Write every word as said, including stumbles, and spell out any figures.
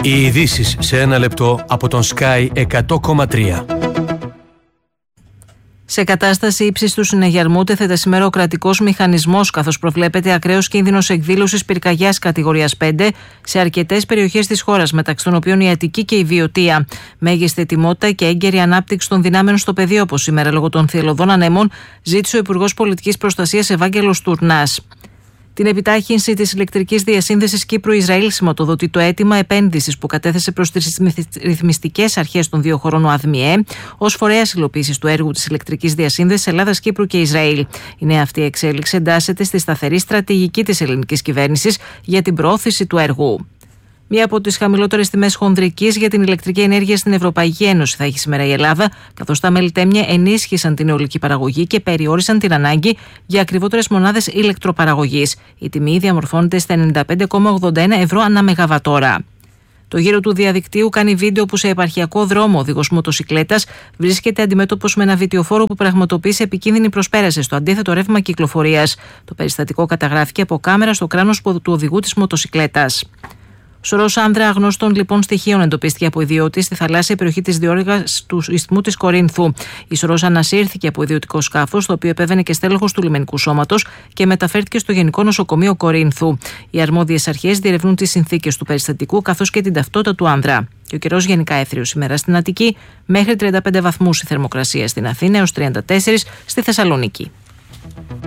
Οι ειδήσεις σε ένα λεπτό από τον Sky εκατό κόμμα τρία. Σε κατάσταση ύψης του συναγερμού τέθεται σήμερα ο κρατικός μηχανισμός, καθώς προβλέπεται ακραίος κίνδυνος εκδήλωσης πυρκαγιάς κατηγορίας πέντε σε αρκετές περιοχές της χώρας, μεταξύ των οποίων η Αττική και η Βιωτία. Μέγιστη ετοιμότητα και έγκαιρη ανάπτυξη των δυνάμεων στο πεδίο, όπως σήμερα λόγω των θυελλωδών ανέμων, ζήτησε ο Υπουργός Πολιτικής Προστασίας Ευάγγελος Τουρνάς. Την επιτάχυνση της ηλεκτρικής διασύνδεσης Κύπρου-Ισραήλ σηματοδοτεί το αίτημα επένδυσης που κατέθεσε προς τις ρυθμιστικές αρχές των δύο χωρών ο ΑΔΜΙΕ ως φορέας υλοποίησης του έργου της ηλεκτρικής διασύνδεσης Ελλάδας, Κύπρου και Ισραήλ. Η νέα αυτή εξέλιξη εντάσσεται στη σταθερή στρατηγική της ελληνικής κυβέρνησης για την προώθηση του έργου. Μία από τις χαμηλότερες τιμές χονδρικής για την ηλεκτρική ενέργεια στην Ευρωπαϊκή Ένωση θα έχει σήμερα η Ελλάδα, καθώς τα μέλη τέμια ενίσχυσαν την αιωλική παραγωγή και περιόρισαν την ανάγκη για ακριβότερες μονάδες ηλεκτροπαραγωγής. Η τιμή διαμορφώνεται στα ενενήντα πέντε κόμμα ογδόντα ένα ευρώ ανά μεγαβατόρα. Το γύρο του διαδικτύου κάνει βίντεο που σε επαρχιακό δρόμο ο οδηγός μοτοσικλέτας βρίσκεται αντιμέτωπος με ένα βιτιοφόρο που πραγματοποίησε επικίνδυνη προσπέραση στο αντίθετο ρεύμα κυκλοφορίας. Το περιστατικό καταγράφηκε από κάμερα στο κράνος του οδηγού της μοτοσικλέτας. Σωρός άνδρα αγνώστων λοιπόν στοιχείων εντοπίστηκε από ιδιώτη στη θαλάσσια περιοχή της διόρυγας του ισθμού της Κορίνθου. Η σωρός ανασύρθηκε από ιδιωτικό σκάφος, το οποίο επέβαινε και στέλεχος του λιμενικού σώματος και μεταφέρθηκε στο Γενικό Νοσοκομείο Κορίνθου. Οι αρμόδιες αρχές διερευνούν τις συνθήκες του περιστατικού καθώς και την ταυτότητα του άνδρα. Και ο καιρός γενικά έθριος σήμερα στην Αττική, μέχρι τριάντα πέντε βαθμούς η θερμοκρασία στην Αθήνα έως τριάντα τέσσερα στη Θεσσαλονίκη.